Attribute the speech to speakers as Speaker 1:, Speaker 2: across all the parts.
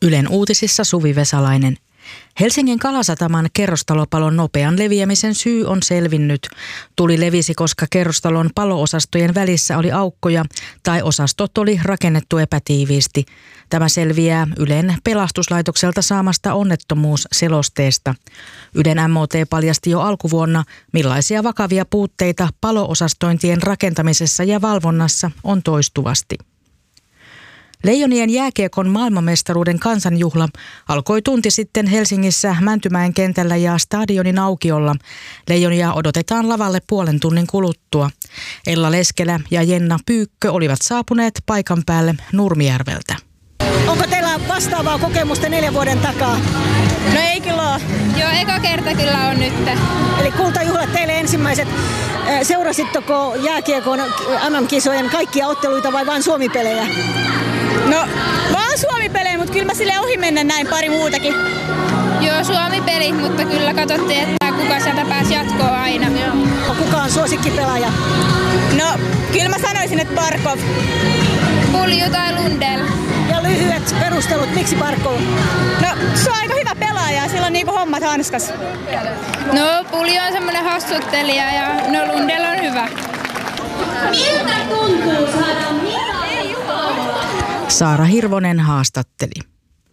Speaker 1: Ylen uutisissa Suvi Vesalainen. Helsingin Kalasataman kerrostalopalon nopean leviämisen syy on selvinnyt. Tuli levisi, koska kerrostalon palo-osastojen välissä oli aukkoja tai osastot oli rakennettu epätiiviisti. Tämä selviää Ylen pelastuslaitokselta saamasta onnettomuusselosteesta. Ylen MOT paljasti jo alkuvuonna, millaisia vakavia puutteita palo-osastointien rakentamisessa ja valvonnassa on toistuvasti. Leijonien jääkiekon maailmanmestaruuden kansanjuhla alkoi tunti sitten Helsingissä Mäntymäen kentällä ja stadionin aukiolla. Leijonia odotetaan lavalle puolen tunnin kuluttua. Ella Leskelä ja Jenna Pyykkö olivat saapuneet paikan päälle Nurmijärveltä.
Speaker 2: Onko teillä vastaavaa kokemusta 4 vuoden takaa?
Speaker 3: No ei kyllä ole. Joo, eka kerta kyllä on nyt.
Speaker 2: Eli kultajuhlat teille ensimmäiset. Seurasitteko jääkiekon MM-kisojen kaikkia otteluita vai vain Suomi-pelejä?
Speaker 3: No, vaan Suomi-pelejä, mutta kyllä mä sille ohi mennä näin pari muutakin. Joo, Suomi-pelit, mutta kyllä katsottiin, että kuka sieltä pääsi jatkoon aina.
Speaker 2: Kuka on suosikkipelaaja?
Speaker 3: No, kyllä mä sanoisin, että Barkov. Pulju tai Lundell.
Speaker 2: Ja lyhyet perustelut, miksi Barkov?
Speaker 3: No, se on aika hyvä pelaaja, sillä on niinku hommat hanskas. No, Pulju on semmonen hassuttelija ja no Lundell on hyvä.
Speaker 4: Miltä tuntuu saada mitään?
Speaker 1: Saara Hirvonen haastatteli.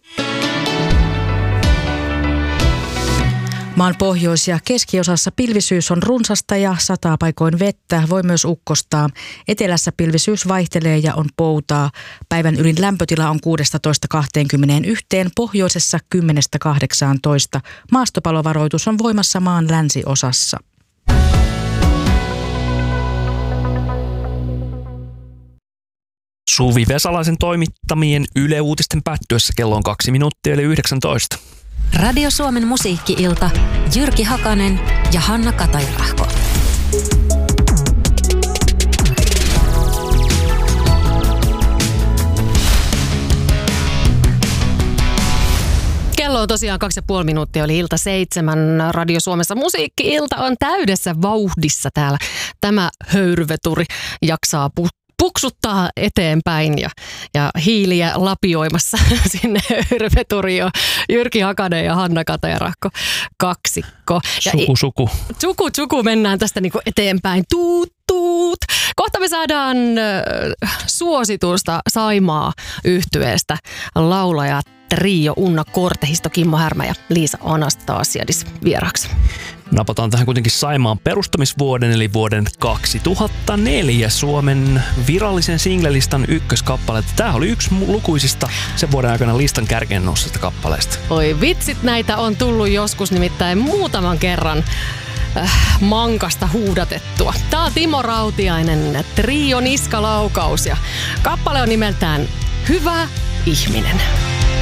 Speaker 1: Maan pohjois- ja keskiosassa pilvisyys on runsasta ja sataa paikoin vettä, voi myös ukkostaa. Etelässä pilvisyys vaihtelee ja on poutaa. Päivän ylin lämpötila on 16-21, pohjoisessa 10-18. Maastopalovaroitus on voimassa maan länsiosassa.
Speaker 5: Suvi Vesalaisen toimittamien Yle Uutisten päättyessä kello on 2 minuuttia yli 19.
Speaker 6: Radio Suomen musiikki-ilta, Jyrki Hakanen ja Hanna Katajärahko.
Speaker 7: Kello on tosiaan 2,5 minuuttia, oli ilta 7. Radio Suomessa musiikki-ilta on täydessä vauhdissa täällä. Tämä höyryveturi jaksaa puksuttaa eteenpäin ja hiiliä lapioimassa sinne höyryveturiin on Jyrki Hakanen ja Hanna Katajärahko kaksikko. Suku mennään tästä niinku eteenpäin. Tuut. Kohta me saadaan suositusta Saimaa -yhtyeestä laulajat trio Unna Kortehisto, Kimmo Härmä ja Liisa Anastasiadis vieraaksi.
Speaker 5: Napataan tähän kuitenkin Saimaan perustamisvuoden eli vuoden 2004 Suomen virallisen singlelistan ykköskappale. Tämä oli yksi lukuisista sen vuoden aikana listan kärkeen nousseista kappaleista.
Speaker 7: Oi vitsit, näitä on tullut joskus nimittäin muutaman kerran mankasta huudatettua. Tää on Timo Rautiainen, trio niskalaukaus ja kappale on nimeltään Hyvä ihminen.